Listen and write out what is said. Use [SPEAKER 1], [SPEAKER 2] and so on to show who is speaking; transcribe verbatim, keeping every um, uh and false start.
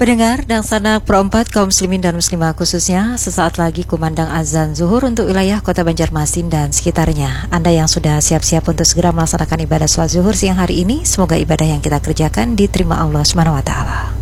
[SPEAKER 1] Pendengar dan sanak perempat kaum muslimin dan muslimah khususnya, sesaat lagi kumandang azan zuhur untuk wilayah kota Banjarmasin dan sekitarnya. Anda yang sudah siap-siap untuk segera melaksanakan ibadah sholat zuhur siang hari ini, semoga ibadah yang kita kerjakan diterima Allah subhanahu wa taala.